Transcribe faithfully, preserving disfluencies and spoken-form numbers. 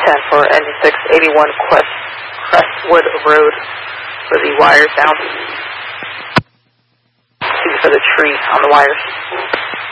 ten for engine six eighty-one Quest, Crestwood Road for the wires down. See for the tree on the wires.